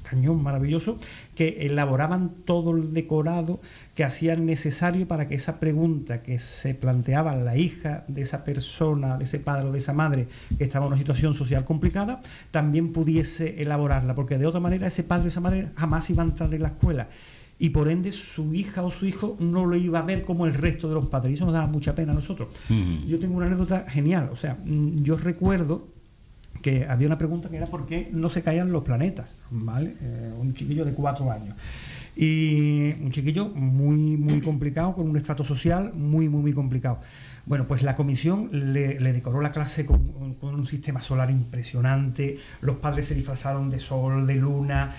cañón maravilloso, que elaboraban todo el decorado que hacían necesario para que esa pregunta que se planteaba la hija de esa persona, de ese padre o de esa madre que estaba en una situación social complicada, también pudiese elaborarla, porque de otra manera ese padre o esa madre jamás iba a entrar en la escuela y por ende su hija o su hijo no lo iba a ver como el resto de los padres, y eso nos daba mucha pena a nosotros. Yo tengo una anécdota genial, o sea, yo recuerdo que había una pregunta que era ¿por qué no se caían los planetas? ¿Vale? Un chiquillo de 4 años. Y un chiquillo muy complicado, con un estrato social muy complicado. Bueno, pues la comisión le decoró la clase con un sistema solar impresionante, los padres se disfrazaron de sol, de luna,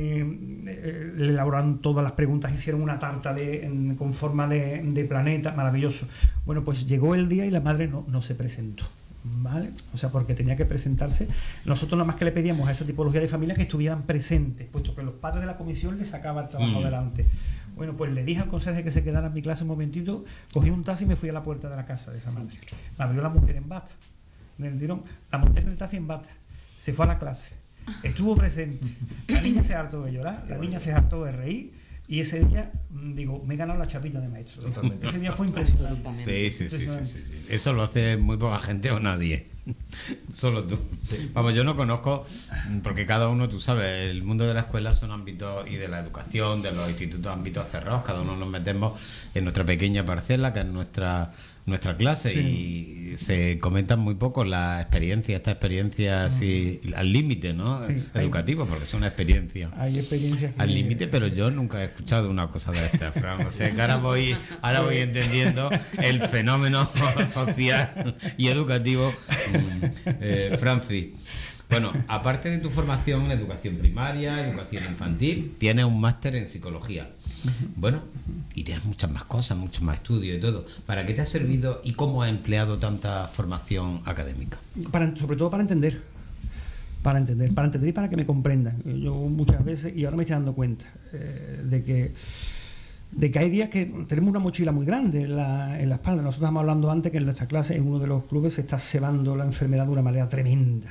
le elaboraron todas las preguntas, hicieron una tarta con forma de planeta, maravilloso. Bueno, pues llegó el día y la madre no se presentó. ¿Vale? O sea, porque tenía que presentarse. Nosotros nada más que le pedíamos a esa tipología de familias que estuvieran presentes, puesto que los padres de la comisión les sacaban el trabajo adelante. Bueno, pues le dije al conserje que se quedara en mi clase un momentito, cogí un taxi y me fui a la puerta de la casa de esa madre. Me abrió la mujer en bata, en el tirón, la monté en el taxi en bata, se fue a la clase, estuvo presente, la niña se hartó de llorar, la niña se hartó de reír. Y ese día, digo, me he ganado la chapita de maestro. Totalmente. Ese día fue impresionante. Sí. Eso lo hace muy poca gente o nadie. Solo tú. Sí. Vamos, yo no conozco, porque cada uno, tú sabes, el mundo de la escuela son ámbitos, y de la educación, de los institutos, ámbitos cerrados. Cada uno nos metemos en nuestra pequeña parcela, que es nuestra clase, y se comentan muy poco las experiencias, estas experiencias así al límite, ¿no? Sí, educativo, porque es una experiencia. Hay experiencias al límite, pero yo nunca he escuchado una cosa de esta, Fran. O sea, que ahora voy entendiendo el fenómeno social y educativo, Francis. Bueno, aparte de tu formación en educación primaria, educación infantil, tienes un máster en psicología. Bueno, y tienes muchas más cosas, muchos más estudios y todo. ¿Para qué te ha servido y cómo has empleado tanta formación académica? Sobre todo para entender y para que me comprendan. Yo muchas veces, y ahora me estoy dando cuenta de que hay días que tenemos una mochila muy grande en la espalda. Nosotros estamos hablando antes que en nuestra clase, en uno de los clubes, se está cebando la enfermedad de una manera tremenda.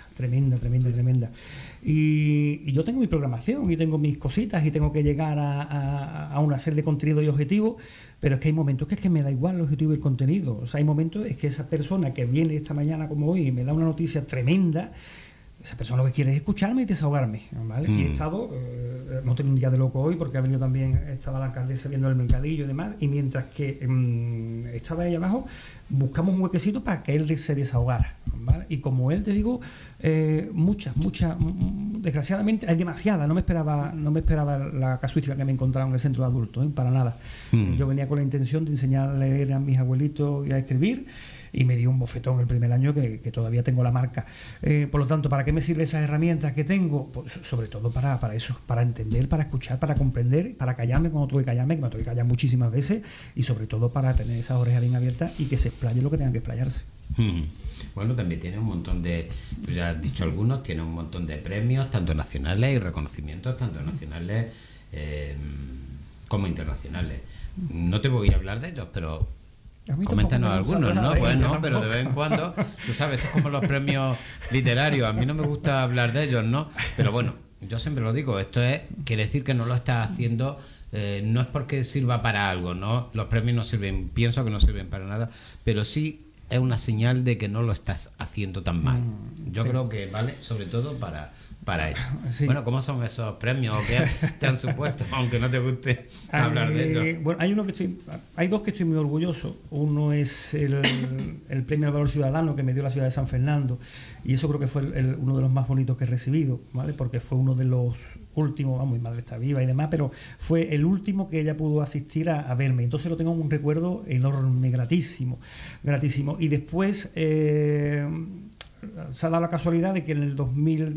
Y yo tengo mi programación y tengo mis cositas y tengo que llegar a una serie de contenidos y objetivos, pero es que hay momentos que es que me da igual el objetivo y el contenido. O sea, hay momentos es que esa persona que viene esta mañana como hoy y me da una noticia tremenda, esa persona lo que quiere es escucharme y desahogarme, ¿vale? Y he estado, hemos tenido un día de loco hoy porque ha venido también, estaba la alcaldesa viendo el mercadillo y demás, y mientras que estaba ahí abajo, buscamos un huequecito para que él se desahogara, ¿vale? Y como él, te digo, muchas, desgraciadamente, hay demasiada, no me esperaba la casuística que me encontraba en el centro de adultos, para nada. Yo venía con la intención de enseñar a leer a mis abuelitos y a escribir, y me dio un bofetón el primer año que todavía tengo la marca. Por lo tanto, ¿para qué me sirven esas herramientas que tengo? Pues sobre todo para eso, para entender, para escuchar, para comprender, para callarme cuando tuve que callarme, que me tuve que callar muchísimas veces, y sobre todo para tener esas orejas bien abiertas y que se explaye lo que tengan que explayarse. Bueno, también tiene un montón de, tú ya has dicho algunos, tiene un montón de premios, tanto nacionales y reconocimientos, tanto nacionales como internacionales. No te voy a hablar de ellos, pero coméntanos algunos, ¿no? Bueno, pero de vez en cuando, tú sabes, esto es como los premios literarios, a mí no me gusta hablar de ellos, ¿no? Pero bueno, yo siempre lo digo, quiere decir que no lo estás haciendo, no es porque sirva para algo, ¿no? Los premios no sirven, pienso que no sirven para nada, pero sí es una señal de que no lo estás haciendo tan mal. Yo creo que vale sobre todo para eso. Sí. Bueno, ¿cómo son esos premios? ¿Qué te han supuesto? Aunque no te guste hablar de ellos. Bueno, hay dos que estoy muy orgulloso. Uno es el Premio al Valor Ciudadano que me dio la ciudad de San Fernando, y eso creo que fue uno de los más bonitos que he recibido, ¿vale? Porque fue uno de los últimos, vamos, mi madre está viva y demás, pero fue el último que ella pudo asistir a verme. Entonces lo tengo un recuerdo enorme, gratísimo. Y después se ha dado la casualidad de que en el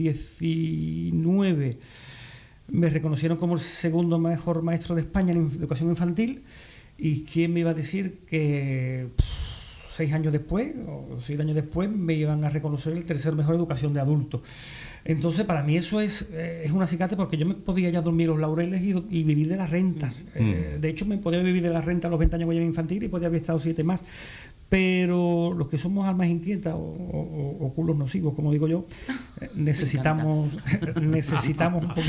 2019 me reconocieron como el segundo mejor maestro de España en educación infantil, y quién me iba a decir que 6 años después o 7 años después me iban a reconocer el tercer mejor educación de adultos. Entonces para mí eso es un acicate, porque yo me podía ya dormir los laureles y vivir de las rentas. De hecho me podía vivir de las rentas a los 20 años que llevo infantil y podía haber estado 7 más. Pero los que somos almas inquietas o culos nocivos, como digo yo, necesitamos un poquito